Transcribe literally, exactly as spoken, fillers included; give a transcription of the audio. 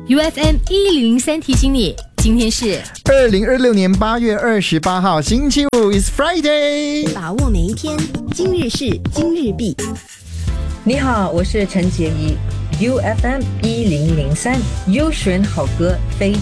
U F M 一零零三提醒你，今天是二零二六年八月二十八号，星期五 is Friday。 把握每一天，今日事今日毕。 你好，我是陈洁仪 ，U F M 一零零三优选好歌非